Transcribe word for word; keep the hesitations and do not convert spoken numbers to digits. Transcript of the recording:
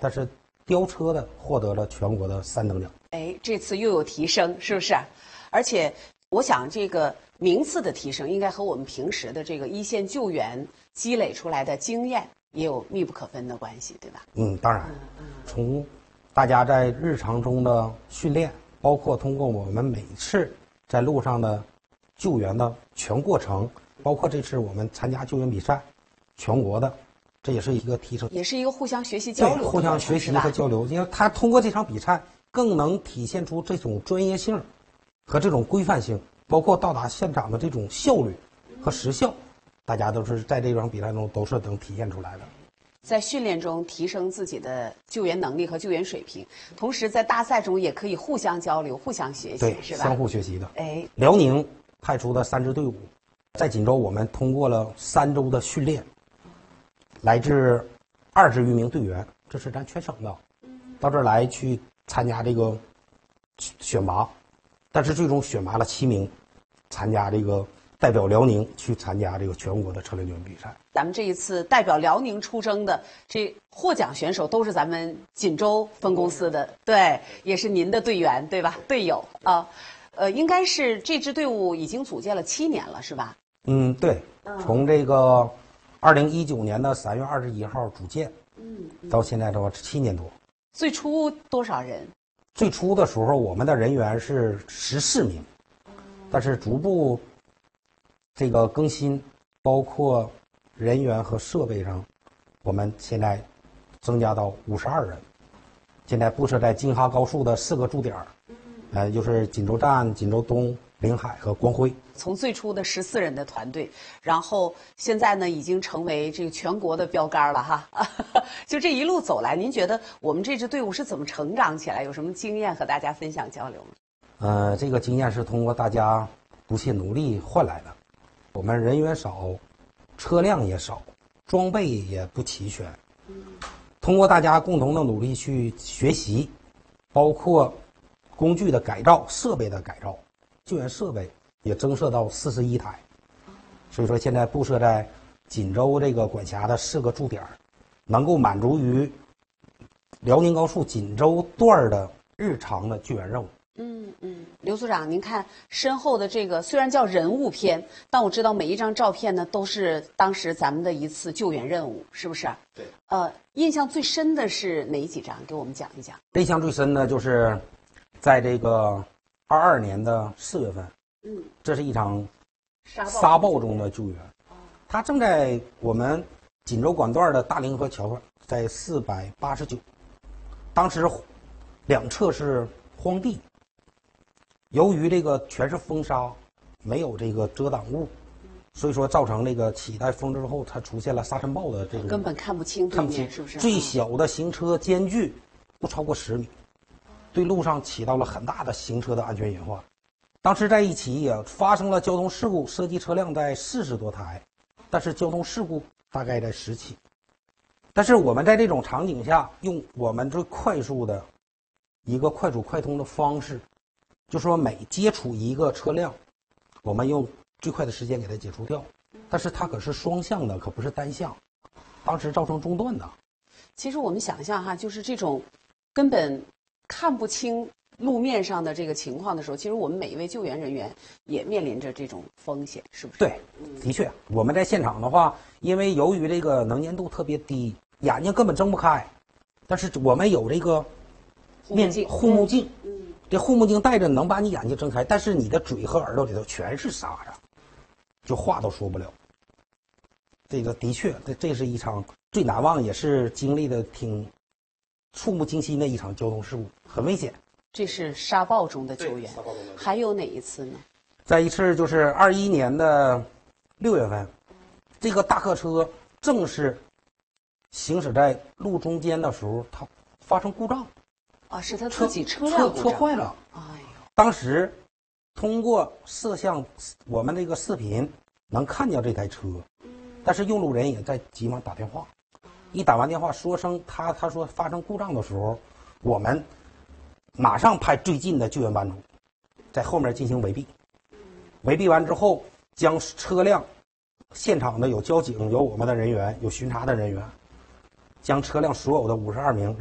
但是吊车的获得了全国的三等奖。 哎，这次又有提升，是不是？而且我想这个名次的提升，应该和我们平时的这个一线救援积累出来的经验也有密不可分的关系，对吧？ 嗯，当然，嗯嗯、从大家在日常中的训练，包括通过我们每次在路上的救援的全过程，包括这次我们参加救援比赛，全国的，这也是一个提升， 也是一个互相学习交流， 互相学习和交流。因为他通过这场比赛，更能体现出这种专业性和这种规范性，包括到达现场的这种效率和时效，大家都是在这场比赛中都是能体现出来的。 在训练中提升自己的救援能力和救援水平，同时在大赛中也可以互相交流、互相学习， 对， 是吧？ 相互学习的。 哎， 辽宁派出的三支队伍，在锦州我们通过了三周的训练，来自二十余名队员，这是咱全省的，到这儿来去参加这个选拔，但是最终选拔了七名，参加这个代表辽宁去参加这个全国的车轮救援比赛。 咱们这一次代表辽宁出征的这获奖选手都是咱们锦州分公司的，对，也是您的队员，对吧？队友啊，呃，应该是这支队伍已经组建了七年了，是吧？ 嗯，对，从这个二零一九年的三月二十一号组建，嗯，到现在的话七年多。 最初多少人？ 最初的时候，我们的人员是十四名，但是逐步这个更新，包括人员和设备上，我们现在增加到五十二人。现在布设在京哈高速的四个驻点，呃，就是锦州站、锦州东、临海和光辉。 从最初的十四人的团队，然后现在呢，已经成为这个全国的标杆了哈。就这一路走来，您觉得我们这支队伍是怎么成长起来？有什么经验和大家分享交流吗？ 呃，这个经验是通过大家不懈努力换来的。我们人员少，车辆也少，装备也不齐全。通过大家共同的努力去学习，包括工具的改造、设备的改造，救援设备也增设到四十一台。所以说，现在布设在锦州这个管辖的四个驻点，能够满足于辽宁高速锦州段的日常的救援任务。 嗯嗯，刘组长，您看身后的这个虽然叫人物片，但我知道每一张照片呢都是当时咱们的一次救援任务，是不是？ 对。 呃，印象最深的是哪几张？给我们讲一讲。 印象最深的就是在这个二二年的四月份，嗯，这是一场沙暴中的救援，它正在我们锦州管段的大凌河桥上，在四百八十九，当时两侧是荒地。由于这个全是风沙，没有这个遮挡物，所以说造成这个起带风之后，它出现了沙尘暴的这种， 根本看不清对面，是不是？ 最小的行车间距不超过十米，对路上起到了很大的行车的安全隐患。当时在一起也发生了交通事故，涉及车辆在四十多台，但是交通事故大概在十起。但是我们在这种场景下，用我们最快速的一个快速快通的方式。就说每接触一个车辆，我们用最快的时间给它解除掉，但是它可是双向的，可不是单向，当时造成中断的。 其实我们想象哈，就是这种根本看不清路面上的这个情况的时候，其实我们每一位救援人员也面临着这种风险，是不是？ 对，的确，我们在现场的话，因为由于这个能见度特别低，眼睛根本睁不开，但是我们有这个面护目镜。这护目镜戴着能把你眼睛睁开，但是你的嘴和耳朵里头全是沙子，就话都说不了。这个的确，这这是一场最难忘，也是经历的挺触目惊心的一场交通事故，很危险。 这是沙暴中的救援，还有哪一次呢？ 再一次就是二一年的六月份，这个大客车正是行驶在路中间的时候，它发生故障。 啊，是他自己车辆车车坏了。哎呦！当时通过摄像，我们这个视频能看见这台车，但是用路人也在急忙打电话。一打完电话说声他他说发生故障的时候，我们马上派最近的救援班组在后面进行围蔽。围蔽完之后，将车辆现场的有交警，有我们的人员，有巡查的人员，将车辆所有的五十二名